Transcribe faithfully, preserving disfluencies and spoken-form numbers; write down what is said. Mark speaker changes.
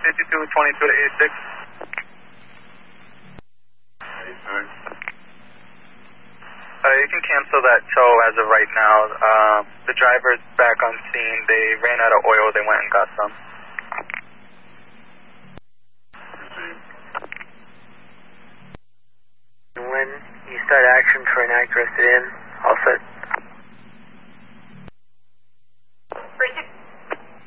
Speaker 1: fifty-two twenty-two to eighty-six. Uh, you can cancel that tow as of right now. Uh, the driver's back on scene. They ran out of oil. They went and got some.
Speaker 2: When you start action for an actress in, all set.